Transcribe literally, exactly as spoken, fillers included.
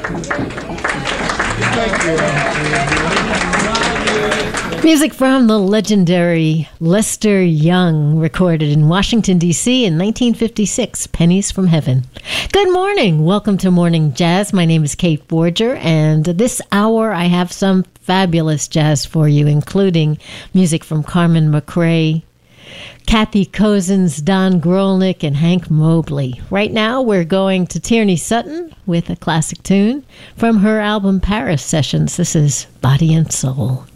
Music from the legendary Lester Young, recorded in Washington, D C in nineteen fifty-six, Pennies from Heaven. Good morning. Welcome to Morning Jazz. My name is Kate Borger, and this hour I have some fabulous jazz for you, including music from Carmen McRae, Kathy Cozens, Don Grolnick, and Hank Mobley. Right now, we're going to Tierney Sutton with a classic tune from her album Paris Sessions. This is Body and Soul.